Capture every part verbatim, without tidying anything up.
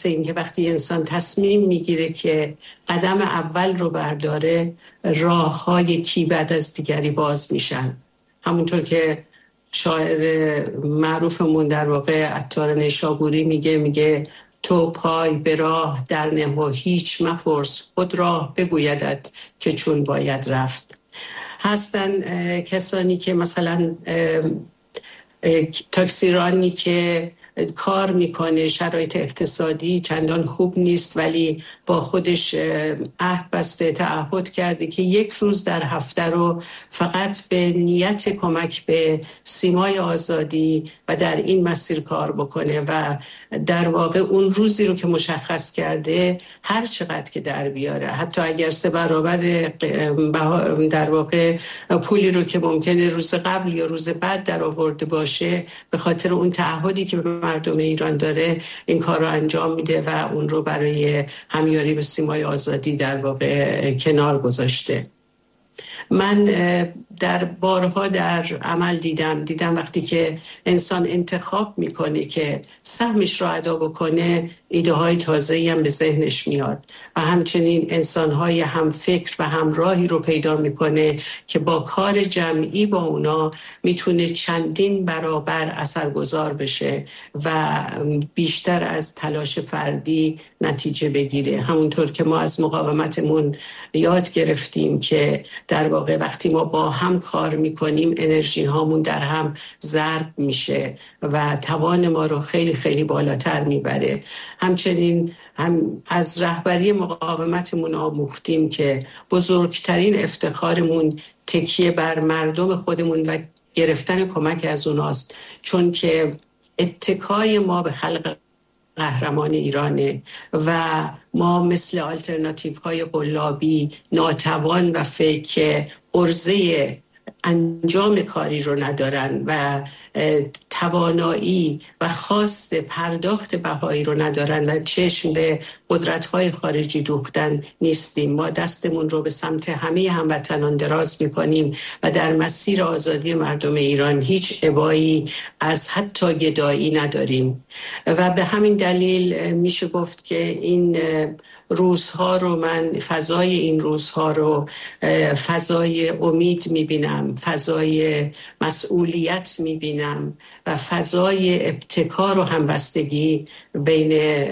مثل این که وقتی انسان تصمیم میگیره که قدم اول رو برداره، راه‌های یکی بعد از دیگری باز میشن. همونطور که شاعر معروفمون در واقع عطار نیشابوری میگه میگه تو پای به راه در نه و هیچ مپرس، خود راه بگویدت که چون باید رفت. هستن کسانی که مثلا تاکسیرانی که کار میکنه، شرایط اقتصادی چندان خوب نیست ولی با خودش عهد بسته، تعهد کرده که یک روز در هفته رو فقط به نیت کمک به سیمای آزادی و در این مسیر کار بکنه و در واقع اون روزی رو که مشخص کرده هر چقدر که در بیاره، حتی اگر سه برابر در واقع پولی رو که ممکنه روز قبل یا روز بعد در آورده باشه، به خاطر اون تعهدی که به مردم ایران داره این کار رو انجام میده و اون رو برای همیاری به سیمای آزادی در واقع کنار گذاشته. من در بارها در عمل دیدم دیدم وقتی که انسان انتخاب میکنه که سهمش رو ادا بکنه، ایده های تازه‌ای هم به ذهنش میاد و همچنین انسان های هم فکر و همراهی رو پیدا میکنه که با کار جمعی با اونا میتونه چندین برابر اثرگذار بشه و بیشتر از تلاش فردی نتیجه بگیره. همونطور که ما از مقاومتمون یاد گرفتیم که در واقع وقتی ما با هم کار میکنیم انرژی هامون در هم ضرب میشه و توان ما رو خیلی خیلی بالاتر میبره. همچنین هم از رهبری مقاومتمون آموختیم که بزرگترین افتخارمون تکیه بر مردم خودمون و گرفتن کمک از اوناست، چون که اتکای ما به خلق قهرمان ایرانه و ما مثل آلترناتیو های قلابی ناتوان و فکر عرضه انجام کاری رو ندارن و توانایی و خواست پرداخت بهایی رو ندارن و چشم به قدرت‌های خارجی دوختن نیستیم. ما دستمون رو به سمت همه هموطنان دراز می‌کنیم و در مسیر آزادی مردم ایران هیچ ابایی از حتی گدایی نداریم و به همین دلیل میشه گفت که این روزها رو من فضای این روزها رو فضای امید میبینم، فضای مسئولیت میبینم و فضای ابتکار و همبستگی بین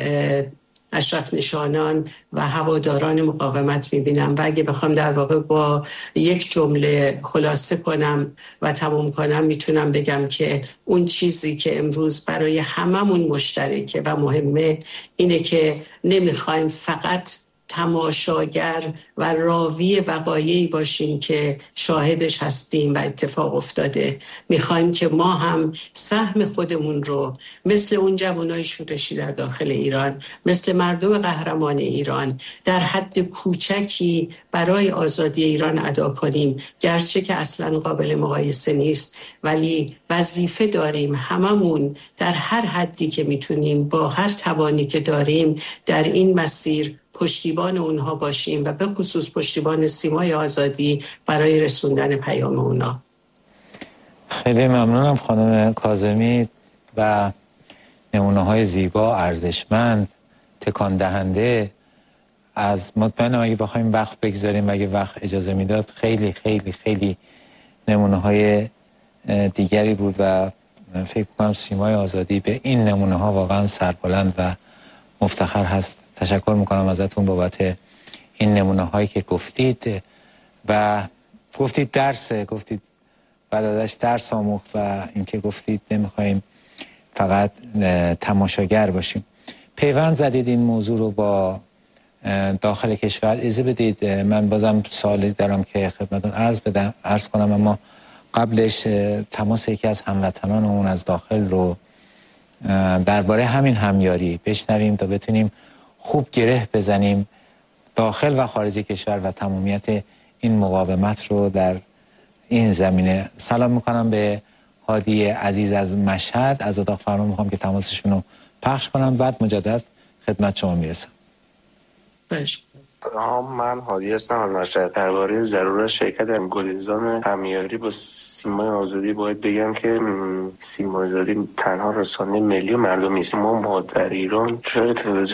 اشرف نشانان و هواداران مقاومت میبینم و اگه بخوام در واقع با یک جمله خلاصه کنم و تموم کنم میتونم بگم که اون چیزی که امروز برای هممون مشترکه و مهمه اینه که نمیخوایم فقط تماشاگر و راوی وقایعی باشیم که شاهدش هستیم و اتفاق افتاده. میخوایم که ما هم سهم خودمون رو مثل اون جوانای شورشی در داخل ایران، مثل مردم قهرمان ایران در حد کوچکی برای آزادی ایران ادا کنیم، گرچه که اصلا قابل مقایسه نیست، ولی وظیفه داریم هممون در هر حدی که میتونیم با هر توانی که داریم در این مسیر پشتیبان اونها باشیم و به خصوص پشتیبان سیمای آزادی برای رسوندن پیام اونها. خیلی ممنونم خانم کاظمی و نمونه های زیبا، ارزشمند، تکان دهنده. از مطمئنم اگه بخوایم وقت بگذاریم و اگه وقت اجازه میداد خیلی خیلی خیلی نمونه های دیگری بود و فکر کنم سیمای آزادی به این نمونه ها واقعا سربلند و مفتخر هست. تشکر میکنم ازتون بابت این نمونه هایی که گفتید و گفتید درسه، گفتید بعد ازش درس آموخت و اینکه گفتید نمیخوایم فقط تماشاگر باشیم. پیوند زدید این موضوع رو با داخل کشور. اجازه بدید من بازم سوالی دارم که خدمتتون عرض بدم عرض کنم، اما قبلش تماس یکی از هموطنانمون از داخل رو درباره همین همیاری بشنویم تا بتونیم خوب گره بزنیم داخل و خارج کشور و تمامیت این مقاومت رو در این زمینه. سلام میکنم به هادی عزیز از مشهد. از اتاق فرمان میخوام که تماسشون رو پخش کنم، بعد مجدد خدمت شما میرسم. باش. من هادی هستم از مشهد. درباره ضرورت شرکت گلریزان همیاری با سیمای آزادی باید بگم که سیمای آزادی تنها رسانه ملی و مردمی است. ما ما در ایران شاید